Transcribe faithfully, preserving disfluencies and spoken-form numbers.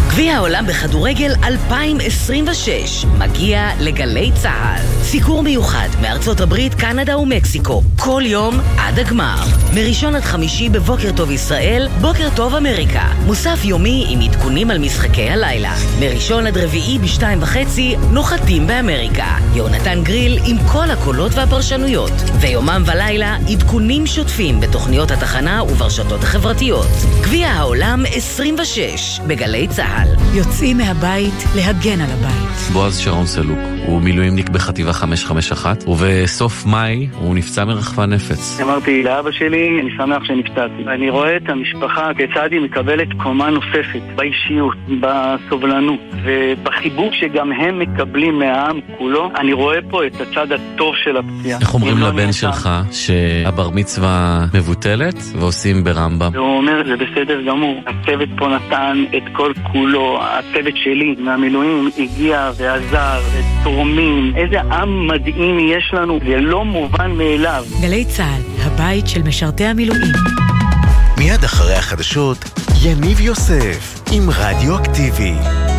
גביע העולם בכדורגל אלפיים עשרים ושש מגיע לגלי צהל. סיקור מיוחד מארצות הברית, קנדה ומקסיקו, כל יום עד הגמר. מראשון עד חמישי בבוקר טוב ישראל, בוקר טוב אמריקה. מוסף יומי עם עדכונים על משחקי הלילה. מראשון עד רביעי בשתיים וחצי, נוחתים באמריקה. יונתן גריל עם כל הקולות והפרשנויות. ויומם ולילה, עדכונים שוטפים בתוכניות התחנה וברשתות החברתיות. גביע העולם עשרים ושש בגלי צהל. יוצאים מהבית להגן על הבית. בועז שרון סלוק, הוא מילואימניק בחטיבה חמש חמש אחת, ובסוף מאי הוא נפצע מרחפן נפץ. אמרתי לאבא שלי, אני שמח שנפצעתי. אני רואה את המשפחה כיצד היא מקבלת קומה נוספת, באישיות, בסובלנות, ובחיבוק שגם הם מקבלים מהעם כולו. אני רואה פה את הצד הטוב של הפציעה. איך אומרים לבן שלך שהבר מצווה מבוטלת ועושים ברמב"ם? הוא אומר, זה בסדר גמור. הצוות פה נתן את כל כולו, הצוות שלי מהמילואים הגיע ועזר ותורמים. איזה עם מדהים יש לנו, זה לא מובן מאליו. גלי צהל, הבית של משרתי המילואים. מיד אחרי החדשות, יניב יוסף עם רדיו אקטיבי.